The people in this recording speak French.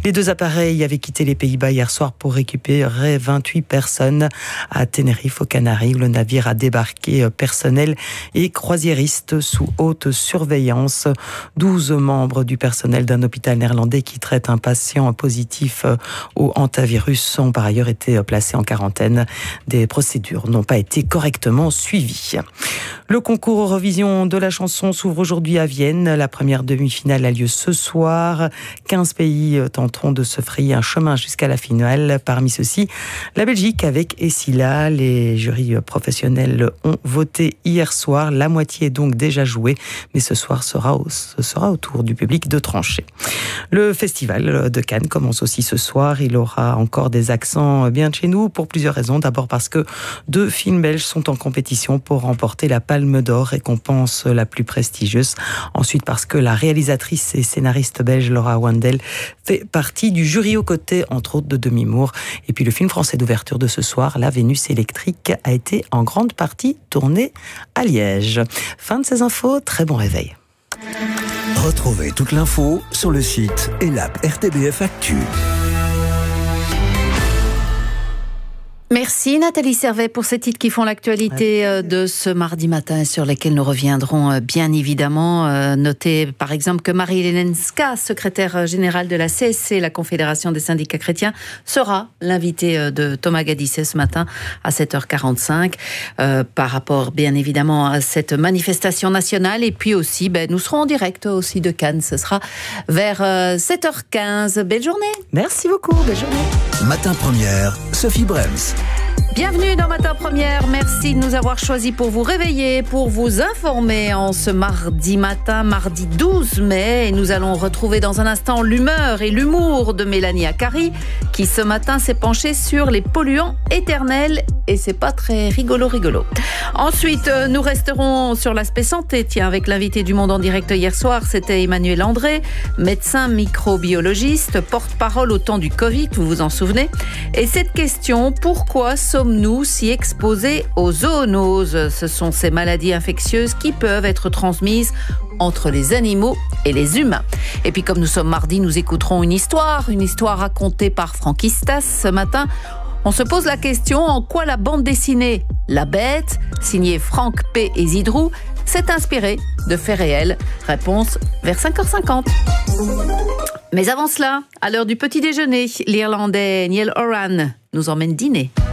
Les 2 appareils avaient quitté les Pays-Bas hier soir pour récupérer 28 personnes à Tenerife, aux Canaries. Le navire a débarqué personnel et croisiéristes sous haute surveillance. 12 membres du personnel d'un hôpital néerlandais qui traite un patient positif au hantavirus ont par ailleurs été placés en quarantaine. Des procédures n'ont pas été correctement suivies. Le concours Eurovision de la chanson s'ouvre aujourd'hui à Vienne. La première demi-finale a lieu ce soir. 15 pays tenteront de se frayer un chemin jusqu'à la finale. Parmi ceux-ci, la Belgique avec Essila. Les jurys professionnels ont voté hier soir. La moitié est donc déjà jouée. Mais ce soir, ce sera au tour du public de trancher. Le festival de Cannes commence aussi ce soir. Il aura encore des accents bien de chez nous pour plusieurs raisons. D'abord parce que 2 films belges sont en compétition pour remporter la Palme d'Or, récompense la plus prestigieuse. Ensuite parce que la réalisatrice et scénariste belge Laura Wandel fait partie du jury aux côtés, entre autres, de Demi Moore. Et puis le film français d'ouverture de ce soir, La Vénus électrique, a été en grande partie tourné à Liège. Fin de ces infos, très bon réveil. Retrouvez toute l'info sur le site et l'app RTBF Actu. Merci Nathalie Servet pour ces titres qui font l'actualité de ce mardi matin sur lesquels nous reviendrons bien évidemment. Notez par exemple que Marie-Hélène Ska, secrétaire générale de la CSC, la Confédération des syndicats chrétiens, sera l'invitée de Thomas Gadisset ce matin à 7h45 par rapport bien évidemment à cette manifestation nationale. Et puis aussi, nous serons en direct aussi de Cannes. Ce sera vers 7h15. Belle journée. Merci beaucoup. Belle journée. Matin Première, Sophie Brems. Bienvenue dans Matin Première, merci de nous avoir choisis pour vous réveiller, pour vous informer en ce mardi matin, mardi 12 mai. Et nous allons retrouver dans un instant l'humeur et l'humour de Mélanie Akari, qui ce matin s'est penchée sur les polluants éternels. Et c'est pas très rigolo. Ensuite, nous resterons sur l'aspect santé, avec l'invité du Monde en direct hier soir, c'était Emmanuel André, médecin microbiologiste, porte-parole au temps du Covid, vous vous en souvenez. Et cette question, pourquoi sommes-nous si exposés aux zoonoses? Ce sont ces maladies infectieuses qui peuvent être transmises entre les animaux et les humains. Et puis comme nous sommes mardi, nous écouterons une histoire racontée par Frankistas ce matin. On se pose la question en quoi la bande dessinée La Bête, signée Franck P. et Zidrou, s'est inspirée de faits réels. Réponse vers 5h50. Mais avant cela, à l'heure du petit déjeuner, l'Irlandais Niall Horan nous emmène dîner.